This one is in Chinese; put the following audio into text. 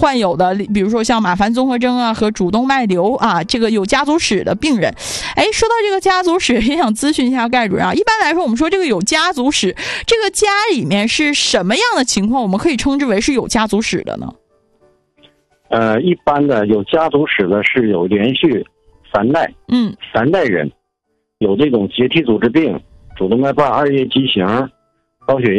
患有的，比如说像马凡综合征啊和主动脉瘤啊，这个有家族史的病人。说到这个家族史，也想咨询一下盖主任啊。一般来说，我们说这个有家族史，这个家里面是什么样的情况，我们可以称之为是有家族史的呢？ 一般的有家族史的是有连续3代，3代人有这种结缔组织病、主动脉瓣2叶畸形、高血压。